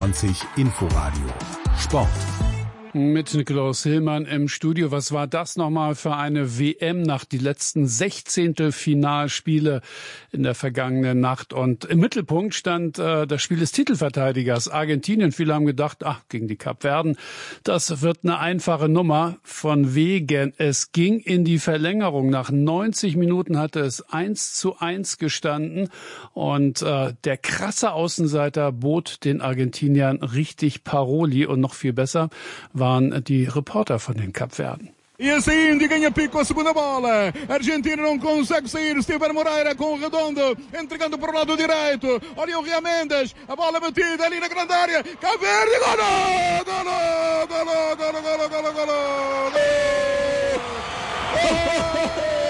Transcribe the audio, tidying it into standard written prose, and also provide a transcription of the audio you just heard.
20 Inforadio Sport. Mit Nikolaus Hillmann im Studio. Was war das nochmal für eine WM nach die letzten 16. Finalspiele in der vergangenen Nacht? Und im Mittelpunkt stand das Spiel des Titelverteidigers Argentinien. Viele haben gedacht, gegen die Kapverden, das wird eine einfache Nummer. Von wegen, es ging in die Verlängerung. Nach 90 Minuten hatte es 1:1 gestanden. Und der krasse Außenseiter bot den Argentiniern richtig Paroli. Und noch viel besser waren die Reporter von den Kapverden. E assim, de ganha pico a segunda bola. A Argentina não consegue sair. Steven Moreira com o Redondo, entregando para o lado direito. Olha o Ria Mendes, a bola batida ali na grande área. Cabo Verde, golo! Golo! Golo! Golo! Golo! Golo! Golo! Golo!